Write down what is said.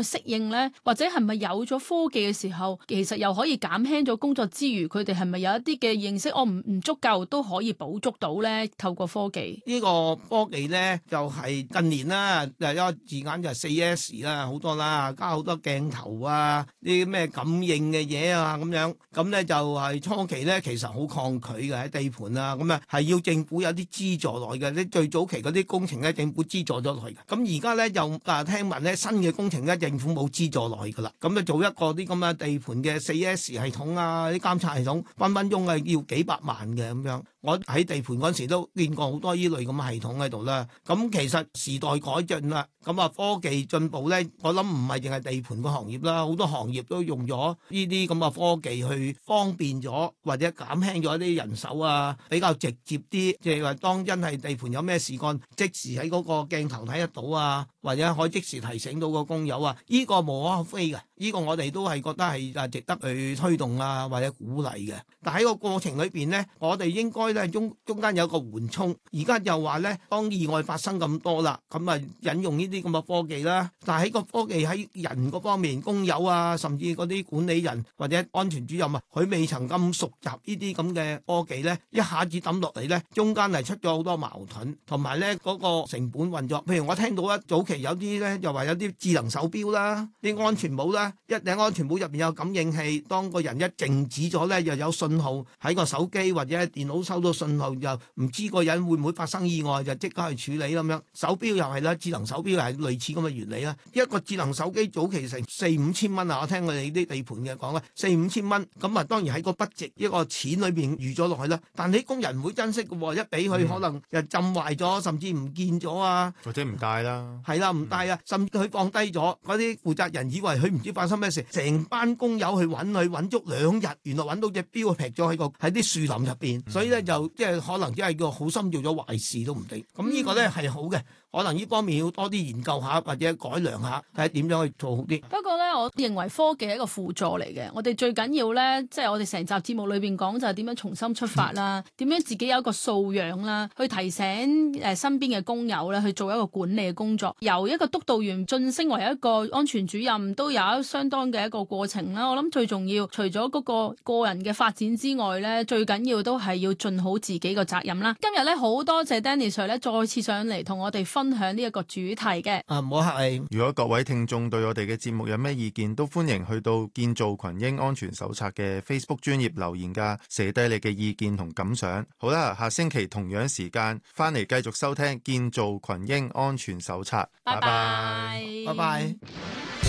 去適應呢？或者係咪有咗科技嘅時候，其實又可以減輕咗工作之餘，佢哋係咪有一啲嘅認識我唔足夠都可以補足到呢？透過科技呢個科技咧就係近年啦，一個字眼就係 4S 啦，好多啦，加好多鏡頭啊，啲咩感應嘅嘢啊咁樣，咁咧就係初期咧其實好抗拒嘅喺地盤啊，咁啊係要政府有啲資助落去嘅，啲最早期嗰啲工程咧政府資助咗落去嘅，咁而家咧又聽聞咧新嘅工程咧政府冇資助落去噶啦，咁就做一個啲咁嘅地盤嘅 4S 系統啊，啲監察系統分分鐘係要幾百萬嘅咁樣，我喺地盤嗰陣時都見過好多呢類咁嘅系統喺度啦。咁其實時代改進啦，咁科技進步咧，我諗唔係淨係地盤個行業啦，好多行業都用咗呢啲咁嘅科技去方便咗或者減輕咗啲人手啊，比較直接啲，即係話當真係地盤有咩事幹，即時喺嗰個鏡頭睇得到啊，或者可以即時提醒到個工友啊，呢個無可厚非嘅，呢個我哋都係覺得係值得去推動啊或者鼓勵嘅。但喺個過程裏邊咧，我哋應該咧中間有個緩衝。而家又話咧，當意外發生咁多啦，咁啊引用呢啲咁嘅科技啦。但係喺個科技喺人嗰方面，工友啊，甚至嗰啲管理人或者安全主任啊，佢未曾咁熟習呢啲咁嘅科技咧，一下子抌落嚟咧，中間係出咗好多矛盾，同埋咧嗰個成本運作。譬如我聽到咧，早期有啲咧又話有啲智能手錶啦，啲安全帽啦，一頂安全帽入邊有感應器，當個人一靜止咗咧，又有信號喺個手機或者電腦收到信號，又唔知個人會唔會發生意外，就即刻去處理咁樣。手錶又係啦，智能手錶又係類似咁嘅原理啦。一個智能手機早期成4-5千蚊啊，我聽佢哋啲地盤嘅講啦，4-5千蚊。咁啊，當然喺個不值一個錢裏邊預咗落去啦。但係啲工人唔會珍惜嘅喎，一俾佢可能又浸壞咗，甚至唔見咗啊， 或者唔帶啦。 係啦，唔帶啊，甚至佢放低咗，嗰啲負責人以為佢唔知發生咩事，成班工友去揾足2日，原來揾到隻錶劈咗喺啲樹林入邊，所以咧就即係可能只係個好心做咗壞事都唔定。咁呢個咧係好嘅，可能呢方面要多啲研究下或者改良下，睇下點樣去做好啲。 不過咧，我認為科技係一個輔助嚟嘅，我哋最緊要咧，即係我哋成集節目裏邊講就係點樣重新出發啦，點樣自己有一個素養啦，去提醒身邊嘅工友咧去做一個管理嘅工作。由一個督導員晉升為一個安全主任，都有相當嘅一個過程啦。我諗最重要，除咗嗰個人嘅發展之外咧，最緊要都係要盡好自己個責任啦。今日咧好多謝 Danny Sir 咧再次上嚟同我哋分享呢一個主題嘅。 唔好客氣。 如果各位聽眾對我哋嘅節目有咩意見，都歡迎去到建造群英安全手冊嘅 Facebook 專頁留言㗎，寫低你嘅意見同感想。好啦，下星期同樣時間翻嚟繼續收聽建造群英安全手冊。 拜拜， 拜拜。